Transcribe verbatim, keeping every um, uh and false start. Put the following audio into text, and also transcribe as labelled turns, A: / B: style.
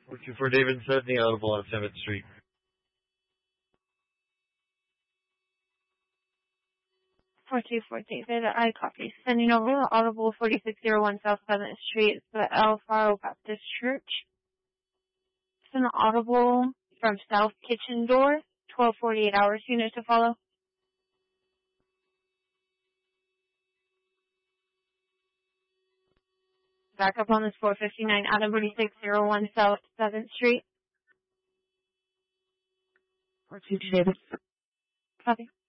A: Looking for David Sedney, Audible on seventh Street.
B: four two four David, I copy. Sending over the Audible forty-six oh one South seventh Street, the El Faro Baptist Church. It's an Audible from South Kitchen Door, twelve forty-eight hours unit to follow. Back up on this four fifty-nine Adam forty-six oh one South seventh Street.
C: four two two David.
B: Copy.